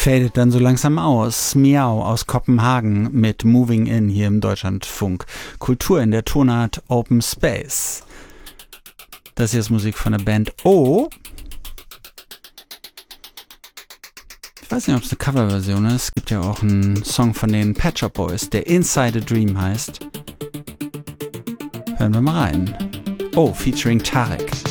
fadet dann so langsam aus. Miau aus Kopenhagen mit Moving In hier im Deutschlandfunk. Kultur in der Tonart Open Space. Das hier ist Musik von der Band O. Ich weiß nicht, ob es eine Coverversion ist. Es gibt ja auch einen Song von den Pet Shop Boys, der Inside a Dream heißt. Hören wir mal rein. Oh, featuring Tarek.